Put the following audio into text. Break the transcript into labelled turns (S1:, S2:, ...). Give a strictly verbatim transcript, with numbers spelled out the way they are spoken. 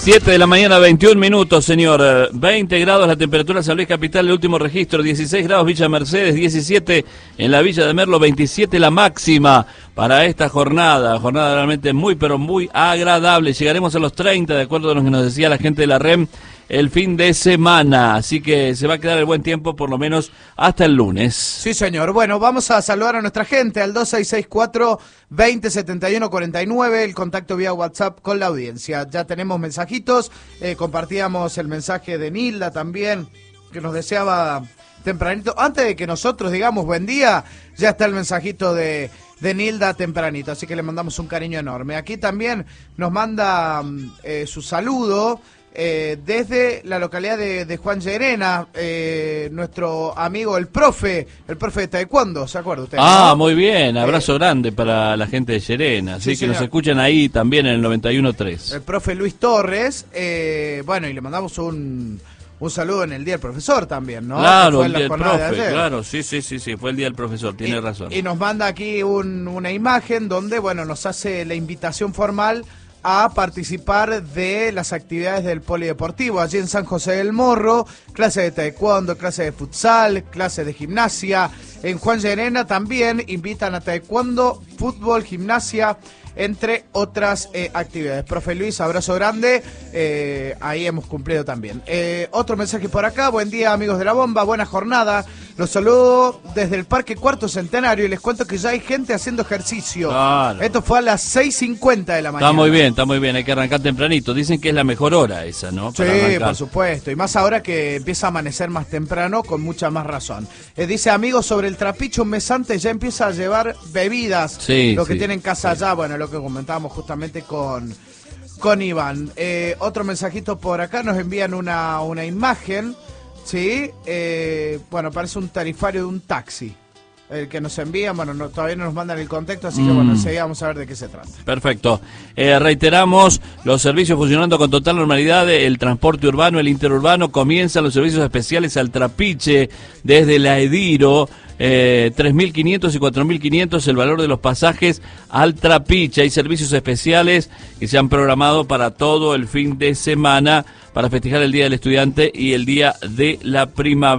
S1: siete de la mañana, veintiún minutos, señor. veinte grados la temperatura en San Luis Capital, el último registro. dieciséis grados Villa Mercedes, diecisiete en la Villa de Merlo, veintisiete la máxima para esta jornada. Jornada realmente muy, pero muy agradable. Llegaremos a los treinta, de acuerdo a lo que nos decía la gente de la R E M, el fin de semana. Así que se va a quedar el buen tiempo, por lo menos hasta el lunes.
S2: Sí, señor. Bueno, vamos a saludar a nuestra gente al dos seis seis cuatro, veinte setenta y uno cuarenta y nueve, el contacto vía WhatsApp con la audiencia. Ya tenemos mensajitos, eh, compartíamos el mensaje de Nilda también, que nos deseaba tempranito. Antes de que nosotros digamos buen día, ya está el mensajito de, de Nilda tempranito, así que le mandamos un cariño enorme. Aquí también nos manda eh, su saludo Eh, desde la localidad de, de Juan Llerena, eh, nuestro amigo el profe, el profe de taekwondo, ¿se acuerda usted?
S1: Ah,
S2: ¿no?
S1: muy bien, abrazo
S2: eh,
S1: grande para la gente de Llerena, así
S2: sí,
S1: que
S2: señor.
S1: nos escuchan ahí también en el noventa y uno punto tres.
S2: El profe Luis Torres, eh, bueno, y le mandamos un, un saludo en el Día del Profesor también, ¿no?
S1: Claro,
S2: fue
S1: el
S2: la
S1: día del
S2: jornada de
S1: profe,
S2: ayer.
S1: claro, sí, sí, sí, sí, fue el día del profesor, tiene
S2: y,
S1: razón.
S2: Y nos manda aquí un, una imagen donde, bueno, nos hace la invitación formal a participar de las actividades del polideportivo allí en San José del Morro, clase de taekwondo, clase de futsal, clase de gimnasia. En Juan Llerena también invitan a taekwondo, fútbol, gimnasia, entre otras eh, actividades. Profe Luis, abrazo grande, eh, ahí hemos cumplido también. Eh, otro mensaje por acá, buen día amigos de la bomba, buena jornada, los saludo desde el Parque Cuarto Centenario y les cuento que ya hay gente haciendo ejercicio.
S1: Claro.
S2: Esto fue a las seis cincuenta de la mañana.
S1: Está muy bien, está muy bien, hay que arrancar tempranito, dicen que es la mejor hora esa, ¿no?
S2: Sí, por supuesto, y más ahora que empieza a amanecer más temprano, con mucha más razón. Eh, dice, amigos, sobre el trapiche un mes antes ya empieza a llevar bebidas,
S1: sí,
S2: lo que
S1: sí,
S2: tiene en casa
S1: sí.
S2: allá, bueno, lo que comentábamos justamente con, con Iván. Eh, otro mensajito por acá, nos envían una, una imagen, ¿sí? Eh, bueno, parece un tarifario de un taxi. El que nos envían, bueno, no, todavía no nos mandan el contexto, así que
S1: mm.
S2: bueno, enseguida vamos a ver de qué se trata.
S1: Perfecto. Eh, reiteramos, los servicios funcionando con total normalidad, el transporte urbano, el interurbano, comienzan los servicios especiales al trapiche desde la Ediro, eh, tres mil quinientos y cuatro mil quinientos el valor de los pasajes al trapiche. Hay servicios especiales que se han programado para todo el fin de semana para festejar el Día del Estudiante y el Día de la Primavera.